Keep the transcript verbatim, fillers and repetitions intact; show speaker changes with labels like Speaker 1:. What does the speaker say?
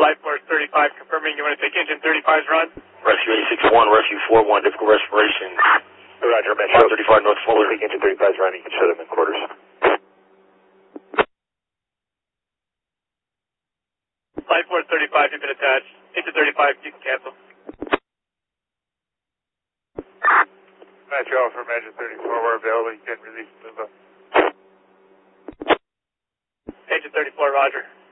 Speaker 1: Flight Force thirty-five confirming you want to take engine thirty-five's run.
Speaker 2: Rescue eight six one, Rescue four one, difficult respiration.
Speaker 3: Roger, Metro.
Speaker 2: one thirty-five North Fuller.
Speaker 3: Take engine thirty-five's run, you can show them in quarters.
Speaker 1: Flight Force thirty-five, you've been attached. Engine thirty-five, you can cancel.
Speaker 3: Metro from engine thirty-four, we're available, you can release move up.
Speaker 1: Engine thirty-four, roger.